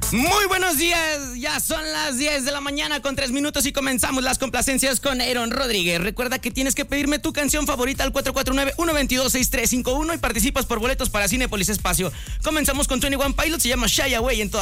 Muy buenos días, ya son las 10 de la mañana con 3 minutos y comenzamos las complacencias con Aaron Rodríguez. Recuerda que tienes que pedirme tu canción favorita al 449-122-6351 y participas por boletos para Cinépolis Espacio. Comenzamos con 21 Pilots, se llama Shy Away en toda